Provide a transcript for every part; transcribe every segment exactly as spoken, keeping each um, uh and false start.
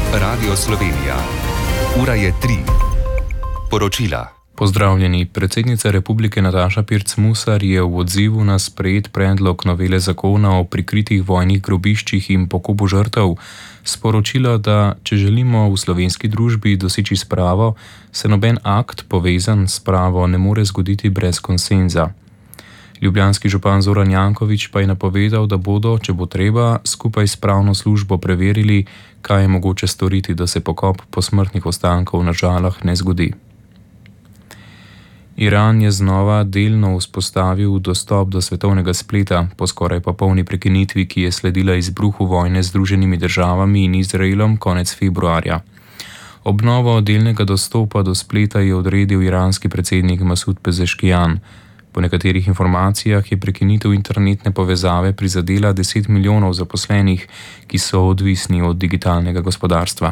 Radio Slovenija. Ura je tri. Poročila. Pozdravljeni. Predsednica Republike Nataša Pirc Musar je v odzivu na sprejet predlog novele zakona o prikritih vojnih grobiščih in pokopu žrtev sporočila, da če želimo v slovenski družbi doseči spravo, se noben akt povezan s spravo ne more zgoditi brez konsenza. Ljubljanski župan Zoran Janković pa je napovedal, da bodo, če bo treba, skupaj s pravno službo preverili, kaj je mogoče storiti, da se pokop posmrtnih ostankov na Žalah ne zgodi. Iran je znova delno vzpostavil dostop do svetovnega spleta po skoraj popolni prekinitvi, ki je sledila izbruhu vojne z Združenimi državami in Izraelom konec februarja. Obnovo delnega dostopa do spleta je odredil iranski predsednik Masud Pezeškijan. Po nekaterih informacijah je prekinitev internetne povezave prizadela deset milijonov zaposlenih, ki so odvisni od digitalnega gospodarstva.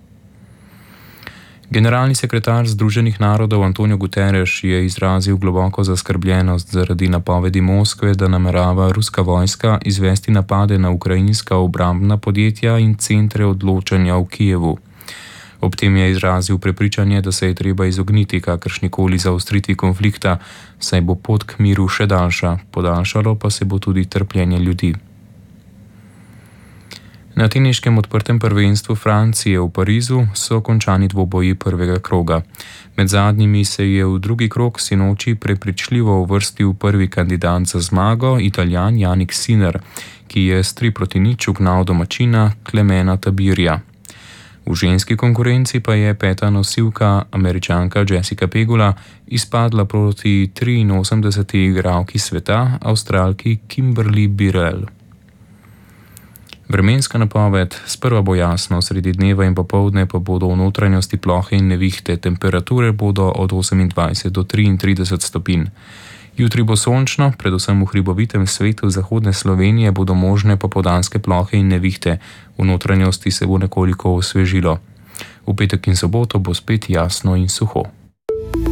Generalni sekretar Združenih narodov Antonio Guterres je izrazil globoko zaskrbljenost zaradi napovedi Moskve, da namerava ruska vojska izvesti napade na ukrajinska obrambna podjetja in centre odločanja v Kijevu. Ob tem je izrazil prepričanje, da se je treba izogniti kakršnikoli zaostritvi konflikta, saj bo pot k miru še daljša, podaljšalo pa se bo tudi trpljenje ljudi. Na teniškem odprtem prvenstvu Francije v Parizu so končani dvoboji prvega kroga. Med zadnjimi se je v drugi krog sinoči prepričljivo uvrstil prvi kandidat za zmago, Italijan Jannik Sinner, ki je s tri proti nič ugnal domačina Klemena Tabirja. V ženski konkurenci pa je peta nosilka, Američanka Jessica Pegula, izpadla proti triinosemdeseti igralki sveta, Avstralki Kimberly Birrell. Vremenska napoved: sprva bo jasno, sredi dneva in popoldne pa bodo v notranjosti plohe in nevihte, temperature bodo od osemindvajset do triintrideset stopinj. Jutri bo sončno, predvsem v hribovitem svetu zahodne Slovenije bodo možne popoldanske plohe in nevihte, v notranjosti se bo nekoliko osvežilo. V petek in soboto bo spet jasno in suho.